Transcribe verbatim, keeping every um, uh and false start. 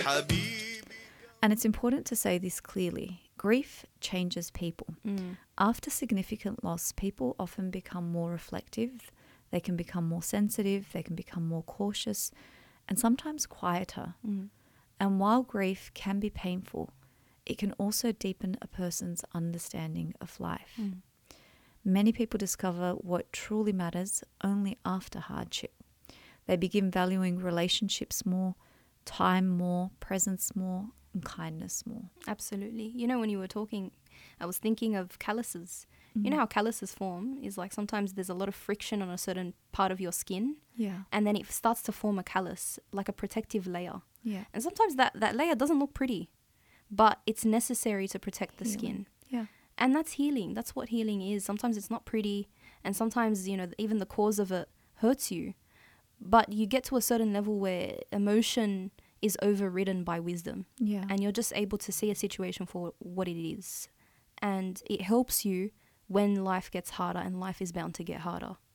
And it's important to say this clearly. Grief changes people. Mm. After significant loss, people often become more reflective. They can become more sensitive. They can become more cautious and sometimes quieter. Mm. And while grief can be painful, it can also deepen a person's understanding of life. Mm. Many people discover what truly matters only after hardship. They begin valuing relationships more, time more, presence more, and kindness more. Absolutely. You know, when you were talking, I was thinking of calluses. Mm. You know how calluses form is like sometimes there's a lot of friction on a certain part of your skin. Yeah. And then it starts to form a callus, like a protective layer. Yeah. And sometimes that, that layer doesn't look pretty, but it's necessary to protect the Healing. skin. Yeah. And that's healing. That's what healing is. Sometimes it's not pretty. And sometimes, you know, even the cause of it hurts you. But you get to a certain level where emotion is overridden by wisdom. Yeah. And you're just able to see a situation for what it is. And it helps you when life gets harder, and life is bound to get harder.